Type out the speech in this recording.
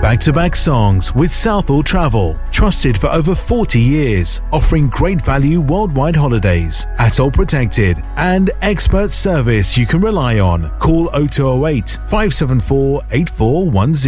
Back-to-back songs with Southall Travel. Trusted for over 40 years. Offering great value worldwide holidays. ATOL protected. And expert service you can rely on. Call 0208 574 8410.